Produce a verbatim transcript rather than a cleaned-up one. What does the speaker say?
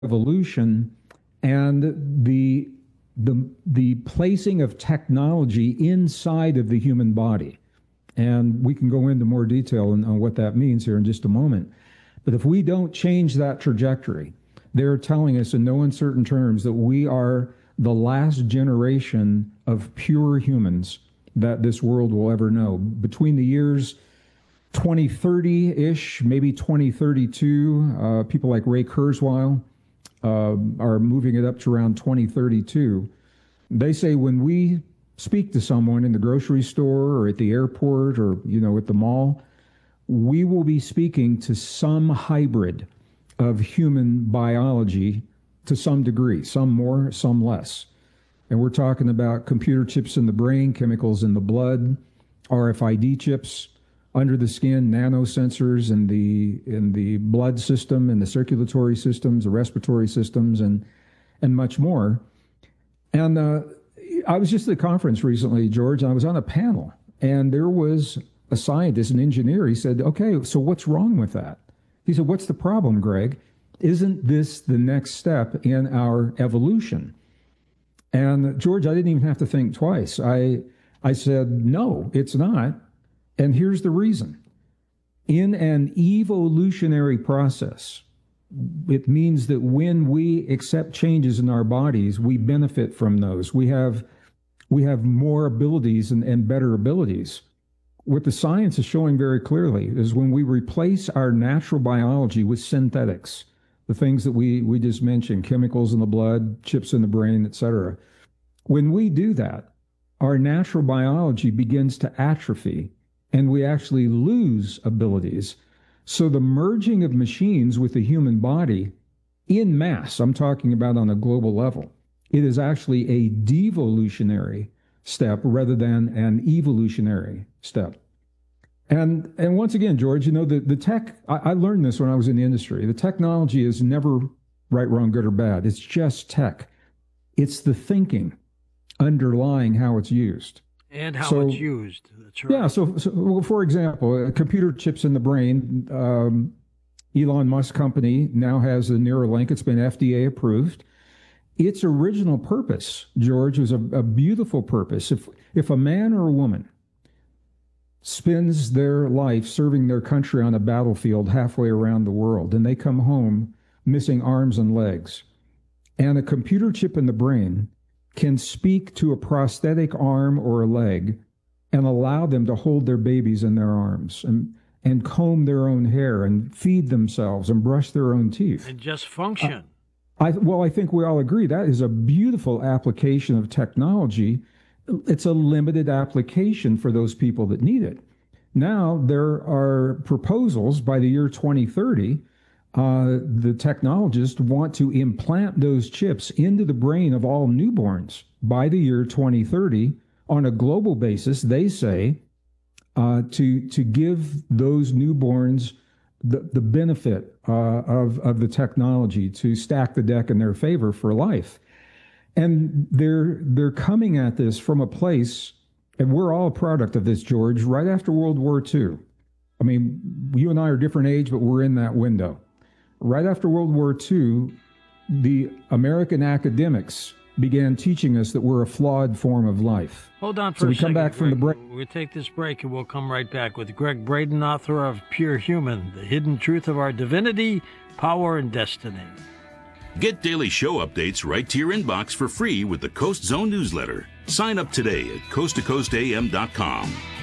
evolution and the the the placing of technology inside of the human body. And we can go into more detail on, on what that means here in just a moment. But if we don't change that trajectory, they're telling us in no uncertain terms that we are the last generation of pure humans that this world will ever know. Between the years twenty thirty-ish, maybe twenty thirty-two, uh, people like Ray Kurzweil uh, are moving it up to around twenty thirty-two. They say when we speak to someone in the grocery store or at the airport or, you know, at the mall, we will be speaking to some hybrid of human biology to some degree, some more, some less. And we're talking about computer chips in the brain, chemicals in the blood, R F I D chips under the skin, nanosensors in the in the blood system, and the circulatory systems, the respiratory systems, and and much more. And uh, I was just at a conference recently, George, and I was on a panel, and there was a scientist, an engineer. He said, okay, so what's wrong with that? He said, what's the problem, Greg? Isn't this the next step in our evolution? And George, I didn't even have to think twice. I I said, no, it's not. And here's the reason. In an evolutionary process, it means that when we accept changes in our bodies, we benefit from those. We have we have more abilities and, and better abilities. What the science is showing very clearly is when we replace our natural biology with synthetics, the things that we, we just mentioned, chemicals in the blood, chips in the brain, et cetera. When we do that, our natural biology begins to atrophy, and we actually lose abilities. So the merging of machines with the human body in mass, I'm talking about on a global level, it is actually a devolutionary step rather than an evolutionary step. And and once again, George, you know, the, the tech, I, I learned this when I was in the industry. The technology is never right, wrong, good, or bad. It's just tech. It's the thinking underlying how it's used. And how so, it's used. That's right. Yeah, so, so well, for example, uh, computer chips in the brain, um, Elon Musk company now has a Neuralink. It's been F D A approved. Its original purpose, George, was a, a beautiful purpose. If if a man or a woman spends their life serving their country on a battlefield halfway around the world, and they come home missing arms and legs, and a computer chip in the brain can speak to a prosthetic arm or a leg and allow them to hold their babies in their arms and, and comb their own hair and feed themselves and brush their own teeth. And just function. Uh, I, well, I think we all agree that is a beautiful application of technology. It's a limited application for those people that need it. Now, there are proposals by the year twenty thirty. Uh, the technologists want to implant those chips into the brain of all newborns by the year twenty thirty on a global basis. They say uh, to to give those newborns the, the benefit uh, of, of the technology, to stack the deck in their favor for life. And they're they're coming at this from a place, and we're all a product of this, George, right after World War Two. I mean, you and I are different age, but we're in that window. Right after World War Two, the American academics began teaching us that we're a flawed form of life. Hold on for so a we second. come back from Greg, the break. We'll take this break and we'll come right back with Greg Braden, author of Pure Human, The Hidden Truth of Our Divinity, Power, and Destiny. Get daily show updates right to your inbox for free with the Coast Zone newsletter. Sign up today at coast to coast a m dot com.